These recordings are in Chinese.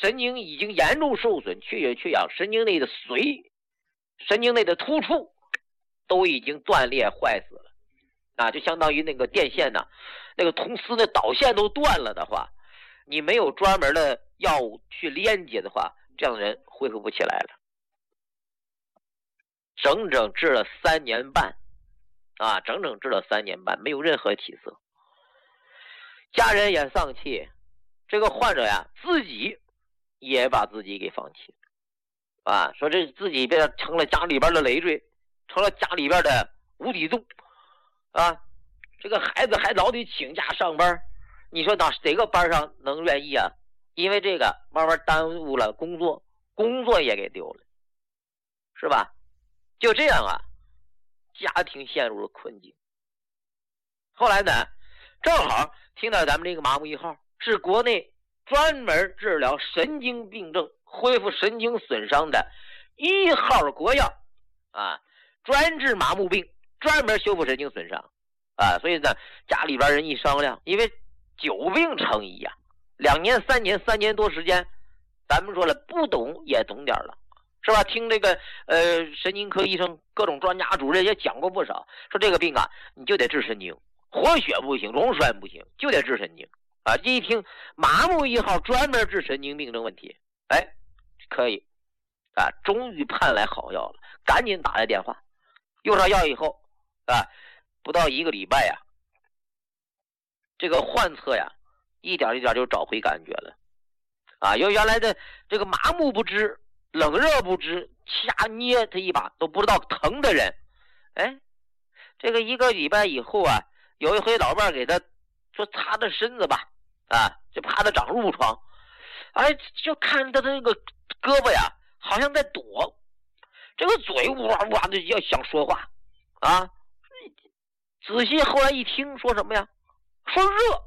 神经已经严重受损，缺血缺氧，神经内的髓、神经内的突触都已经断裂坏死了啊，就相当于那个电线呢，那个铜丝的导线都断了的话，你没有专门的药物去连接的话，这样的人恢复不起来了。整整治了3年半啊，整整治了3年半，没有任何起色，家人也丧气，这个患者呀自己也把自己给放弃啊，说这自己变成了家里边的累赘，成了家里边的无底洞啊，这个孩子还老得请假上班，你说哪个班上能愿意啊？因为这个慢慢耽误了工作，工作也给丢了，是吧？就这样啊，家庭陷入了困境。后来呢，正好听到咱们这个麻木1号是国内专门治疗神经病症、恢复神经损伤的1号国药啊，专治麻木病，专门修复神经损伤啊。所以呢，家里边人一商量，因为久病成医呀，2年3年3年多时间，咱们说了不懂也懂点了，是吧？听这个神经科医生各种专家主任也讲过不少，说这个病啊，你就得治神经，活血不行，溶栓不行，就得治神经啊。这一听麻木1号专门治神经病症问题，哎，可以啊，终于盼来好药了，赶紧打来电话，用上药以后啊，不到1个礼拜呀，这个患侧呀一点一点就找回感觉了啊，由原来的这个麻木不知、冷热不知、掐捏他一把都不知道疼的人，哎，这个1个礼拜以后啊，有一回老伴给他说擦擦身子吧，啊，就怕他长褥疮，哎，就看他的那个胳膊呀，好像在躲，这个嘴呜哇呜哇的要想说话啊，仔细后来一听说什么呀？说热，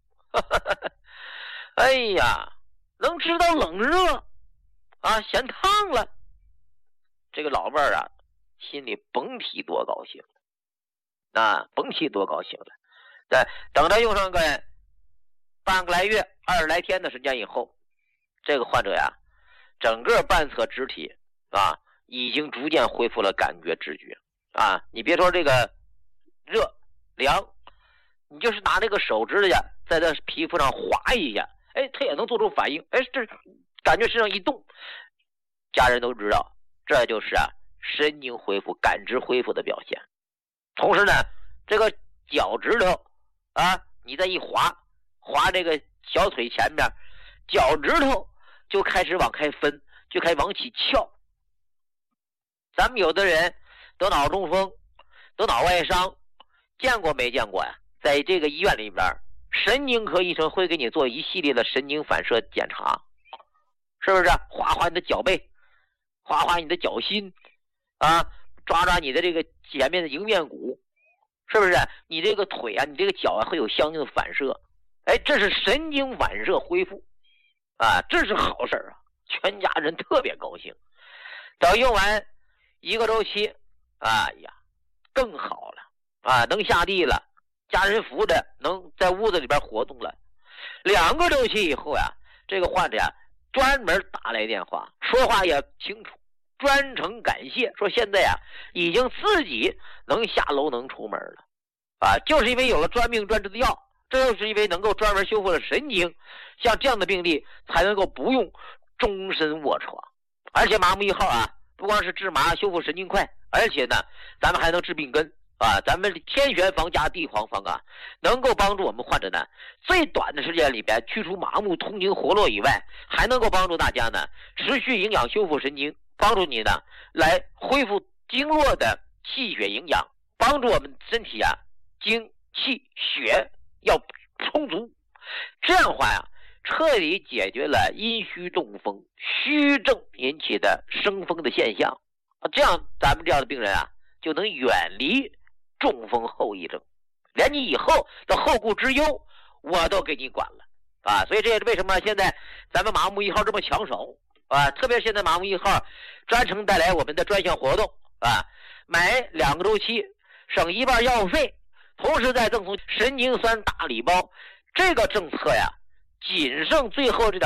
哎呀，能知道冷热啊，嫌烫了，这个老伴儿啊，心里甭提多高兴了啊，甭提多高兴了。等他用上个半个来月、20来天的时间以后，这个患者呀，整个半侧肢体啊，已经逐渐恢复了感觉知觉啊。你别说这个热凉，你就是拿这个手指甲在他皮肤上划一下，哎，他也能做出反应，哎，这感觉身上一动，家人都知道，这就是啊神经恢复、感知恢复的表现。同时呢，这个脚趾头啊，你再一划这个小腿前面，脚趾头就开始往开分，就开始往起翘。咱们有的人得脑中风、得脑外伤，见过没见过呀？在这个医院里边，神经科医生会给你做一系列的神经反射检查，是不是？划划你的脚背，划划你的脚心啊，抓抓你的这个前面的迎面骨，是不是？你这个腿啊，你这个脚啊，会有相应的反射，哎，这是神经反射恢复啊，这是好事啊，全家人特别高兴。等用完1个周期，哎呀，更好了啊，能下地了，家人扶着能在屋子里边活动了。2个周期以后呀，这个患者呀专门打来电话，说话也清楚，专程感谢，说现在呀已经自己能下楼能出门了啊，就是因为有了专病专治的药，这就是因为能够专门修复了神经，像这样的病例才能够不用终身卧床。而且麻木1号啊，不光是治麻修复神经快，而且呢咱们还能治病根啊，咱们天旋方加地黄方啊，能够帮助我们患者呢最短的时间里边去除麻木、通经活络以外，还能够帮助大家呢持续营养修复神经，帮助你呢来恢复经络的气血营养，帮助我们身体啊精气血要充足，这样的话呀，彻底解决了阴虚中风、虚症引起的生风的现象，这样咱们这样的病人啊就能远离中风后遗症，连你以后的后顾之忧我都给你管了啊！所以这也是为什么现在咱们麻木1号这么抢手啊！特别现在麻木1号专程带来我们的专项活动啊，买2个周期省1半药费，同时再赠送神经酸大礼包。这个政策呀，仅剩最后这点